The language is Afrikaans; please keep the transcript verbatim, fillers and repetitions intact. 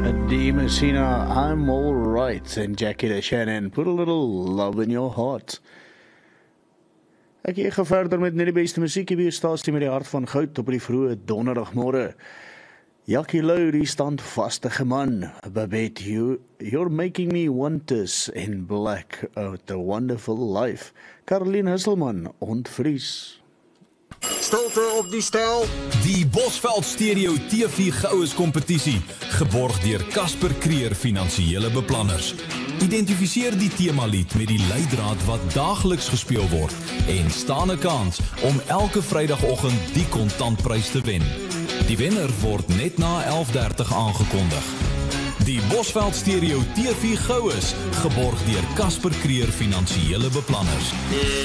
Die Messina, I'm alright, en Jackie de Shannon, put a little love in your heart. Ek hier gaan verder met net die beste muziek hier by die stasie met die hart van goud op die vroege donderdagmorgen. Jackie Lou, die standvastige man, Babette, you, you're making me want this in black, out the wonderful life. Caroline Husselman, ontvries. Stilte op die stel. Die Bosveld Stereo T V Goues kompetisie, geborg deur Casper Creer Finansiële Beplanners. Identifiseer die themalied met die leidraad wat daagliks gespeel word en staan 'n kans om elke Vrydagoggend die kontantprys te wen. Die wenner word net na elf dertig aangekondig. Die Bosveld Stereo T V Goues, geborg deur Casper Creer Finansiële Beplanners.